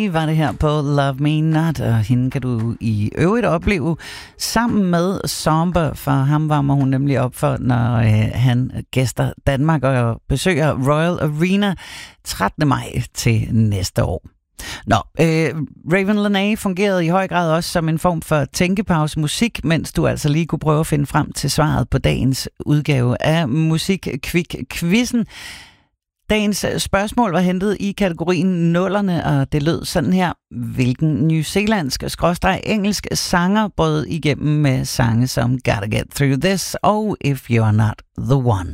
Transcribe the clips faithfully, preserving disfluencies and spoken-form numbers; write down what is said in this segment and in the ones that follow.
Var det her på Love Me Not, og hende kan du i øvrigt opleve sammen med Somber, for ham varmer hun nemlig op for, når øh, han gæster Danmark og besøger Royal Arena trettende maj til næste år. Nå, øh, Raven Lenae fungerede i høj grad også som en form for tænkepause musik, mens du altså lige kunne prøve at finde frem til svaret på dagens udgave af Musik-Kvik-Quizzen. Dagens spørgsmål var hentet i kategorien nullerne, og det lød sådan her. Hvilken newzealandsk skråstreg engelsk sanger brød igennem med sange som Gotta Get Through This og If You're Not The One?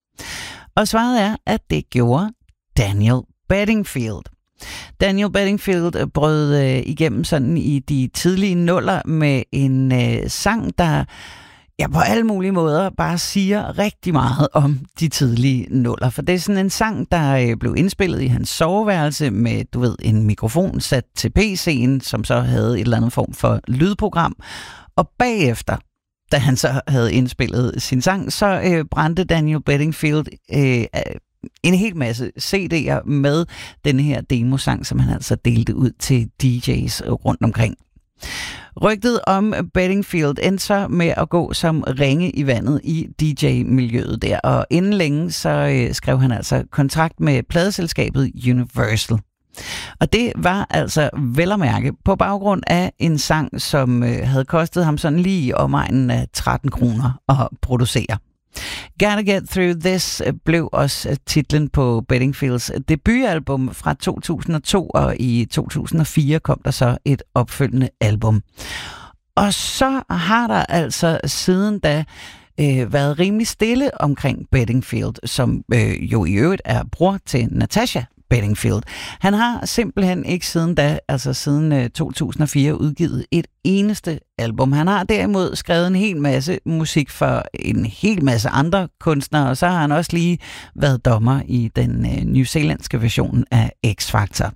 Og svaret er, at det gjorde Daniel Bedingfield. Daniel Bedingfield brød øh, igennem sådan i de tidlige nuller med en øh, sang, der ja, på alle mulige måder bare siger rigtig meget om de tidlige nuller. For det er sådan en sang, der øh, blev indspillet i hans soveværelse med, du ved, en mikrofon sat til P C'en, som så havde et eller andet form for lydprogram. Og bagefter, da han så havde indspillet sin sang, så øh, brændte Daniel Bedingfield øh, en hel masse C D'er med den her demosang, som han altså delte ud til D J's rundt omkring. Rygtet om Bedingfield endte så med at gå som ringe i vandet i D J-miljøet der, og inden længe så øh, skrev han altså kontrakt med pladeselskabet Universal. Og det var altså vel at mærke på baggrund af en sang, som øh, havde kostet ham sådan lige i omegnen af tretten kroner at producere. Gotta Get Through This blev også titlen på Bedingfields debutalbum fra to tusind og to, og i to tusind og fire kom der så et opfølgende album. Og så har der altså siden da øh, været rimelig stille omkring Bedingfield, som øh, jo i øvrigt er bror til Natasha Bedingfield. Han har simpelthen ikke siden da, altså siden øh, to tusind og fire, udgivet et eneste album. Han har derimod skrevet en hel masse musik for en hel masse andre kunstnere, og så har han også lige været dommer i den øh, newzealandske version af X-Factor.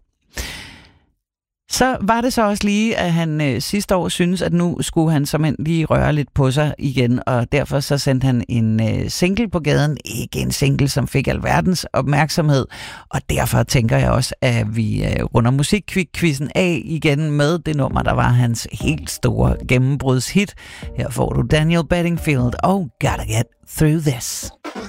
Så var det så også lige, at han øh, sidste år synes, at nu skulle han simpelthen lige røre lidt på sig igen, og derfor så sendte han en øh, single på gaden. Ikke en single, som fik alverdens opmærksomhed, og derfor tænker jeg også, at vi øh, runder Musik-Kvik-Quizzen af igen med det nummer, der var hans helt store gennembrudshit. Her får du Daniel Bedingfield og Gotta Get Through This.